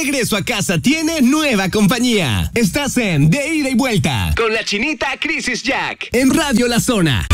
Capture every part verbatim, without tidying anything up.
regreso a casa tiene nueva compañía. Estás en De Ida y Vuelta con la chinita Crisis Jack en Radio La Zona.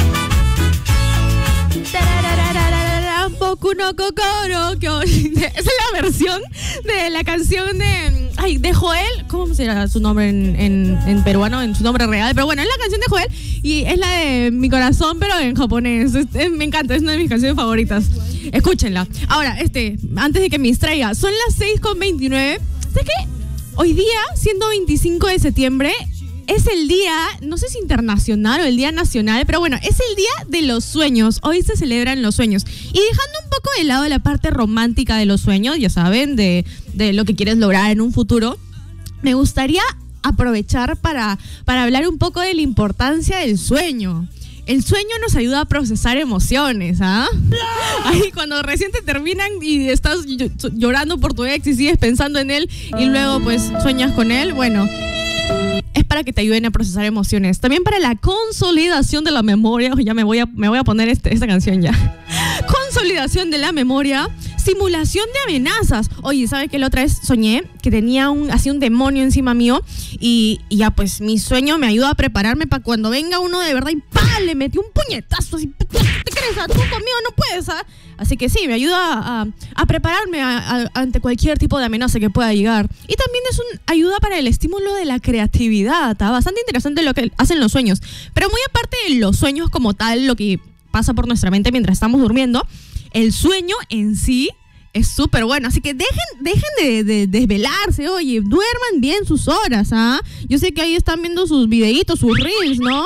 Boku no Kokoro. Esa es la versión de la canción de, ay, de Joel. ¿Cómo será su nombre en, en, en peruano? En su nombre real. Pero bueno, es la canción de Joel y es la de Mi Corazón, pero en japonés. Es, es, me encanta, es una de mis canciones favoritas. Escúchenla. Ahora, este, antes de que me distraiga, son las seis con veintinueve. ¿Sabes qué? Hoy día, siendo veinticinco de septiembre, es el día, no sé si internacional o el día nacional, pero bueno, es el día de los sueños. Hoy se celebran los sueños. Y dejando un poco de lado la parte romántica de los sueños, ya saben, de, de lo que quieres lograr en un futuro, me gustaría aprovechar para, para hablar un poco de la importancia del sueño. El sueño nos ayuda a procesar emociones, ¿ah? Ahí cuando recién te terminan y estás llorando por tu ex y sigues pensando en él y luego pues sueñas con él, bueno, es para que te ayuden a procesar emociones. También para la consolidación de la memoria. Ya me voy a, me voy a poner este, esta canción ya. Consolidación de la memoria. Simulación de amenazas. Oye, ¿sabes qué? La otra vez soñé que tenía un, así un demonio encima mío y, y ya pues mi sueño me ayuda a prepararme para cuando venga uno de verdad y ¡pah! Le metí un puñetazo así. ¿Te crees? Tú conmigo no puedes, ¿ah? Así que sí, me ayuda a, a prepararme a, a, ante cualquier tipo de amenaza que pueda llegar. Y también es una ayuda para el estímulo de la creatividad. ¿Tá? Bastante interesante lo que hacen los sueños. Pero muy aparte de los sueños como tal, lo que pasa por nuestra mente mientras estamos durmiendo, el sueño en sí es súper bueno. Así que dejen, dejen de, de, de desvelarse, oye, duerman bien sus horas, ¿ah? Yo sé que ahí están viendo sus videitos, sus reels, ¿no?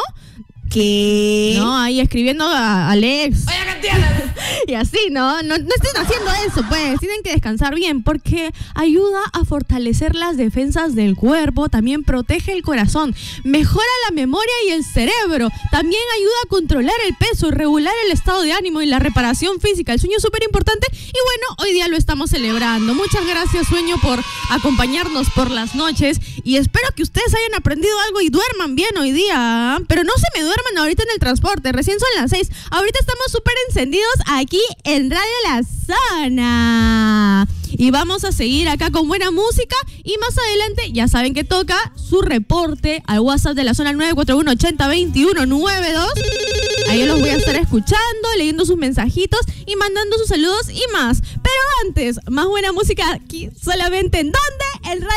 ¿Qué? No, ahí escribiendo a Alex. Oye, ¿qué entiendes? Y así, ¿no? ¿no? No estén haciendo eso, pues. Tienen que descansar bien porque ayuda a fortalecer las defensas del cuerpo, también protege el corazón, mejora la memoria y el cerebro, también ayuda a controlar el peso, regular el estado de ánimo y la reparación física. El sueño es súper importante y bueno, hoy día lo estamos celebrando. Muchas gracias, sueño, por acompañarnos por las noches y espero que ustedes hayan aprendido algo y duerman bien hoy día, pero no se me duerman ahorita en el transporte, recién son las seis. Ahorita estamos súper encendidos aquí en Radio La Zona. Y vamos a seguir acá con buena música. Y más adelante, ya saben que toca su reporte al WhatsApp de la zona nueve cuatro uno ochenta veintiuno noventa y dos. Ahí los voy a estar escuchando, leyendo sus mensajitos y mandando sus saludos y más. Pero antes, más buena música aquí solamente en ¿dónde? En Radio